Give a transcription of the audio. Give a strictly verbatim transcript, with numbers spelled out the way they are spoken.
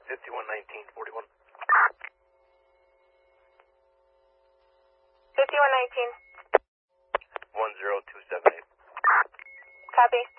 fifty-one nineteen, forty-one. fifty-one nineteen. one zero two seven eight. Copy.